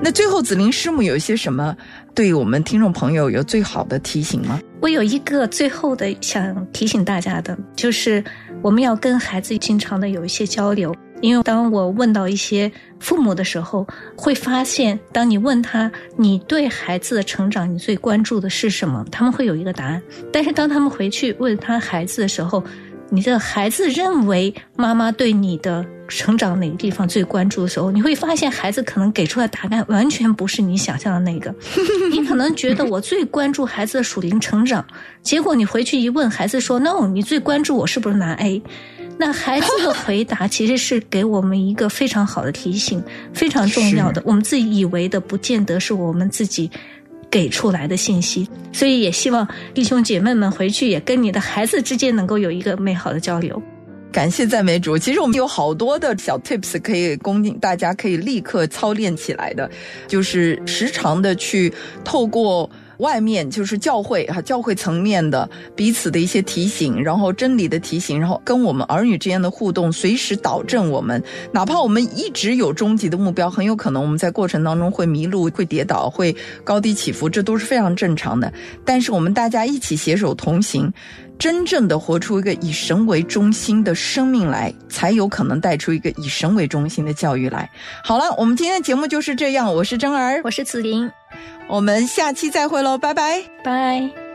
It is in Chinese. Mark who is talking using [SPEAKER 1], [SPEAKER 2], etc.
[SPEAKER 1] 那最后子玲师母有一些什么对我们听众朋友有最好的提醒吗？
[SPEAKER 2] 我有一个最后的想提醒大家的，就是我们要跟孩子经常的有一些交流。因为当我问到一些父母的时候，会发现当你问他你对孩子的成长你最关注的是什么，他们会有一个答案。但是当他们回去问他孩子的时候，你的孩子认为妈妈对你的成长哪个地方最关注的时候，你会发现孩子可能给出的答案完全不是你想象的那个。你可能觉得我最关注孩子的属灵成长，结果你回去一问，孩子说 No， 你最关注我是不是拿 A。 那孩子的回答其实是给我们一个非常好的提醒，非常重要的，我们自己以为的不见得是我们自己给出来的信息。所以也希望弟兄姐妹们回去也跟你的孩子之间能够有一个美好的交流。
[SPEAKER 1] 感谢赞美主。其实我们有好多的小 tips 可以供大家可以立刻操练起来的，就是时常的去透过外面就是教会层面的彼此的一些提醒，然后真理的提醒，然后跟我们儿女之间的互动，随时导正我们。哪怕我们一直有终极的目标，很有可能我们在过程当中会迷路，会跌倒，会高低起伏，这都是非常正常的。但是我们大家一起携手同行，真正的活出一个以神为中心的生命来，才有可能带出一个以神为中心的教育来。好了，我们今天的节目就是这样，我是珍儿，
[SPEAKER 2] 我是子玲，
[SPEAKER 1] 我们下期再会咯，拜拜，
[SPEAKER 2] 拜。